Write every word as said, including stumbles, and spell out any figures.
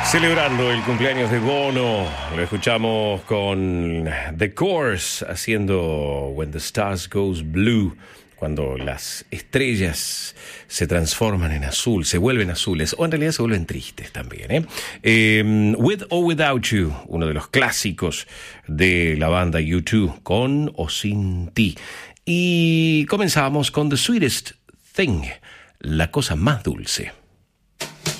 Celebrando el cumpleaños de Bono, lo escuchamos con The Course haciendo When the Stars Goes Blue, cuando las estrellas se transforman en azul, se vuelven azules, o en realidad se vuelven tristes también, ¿eh? Eh, With or Without You, uno de los clásicos de la banda U dos, con o sin ti. Y comenzamos con The Sweetest Thing, la cosa más dulce.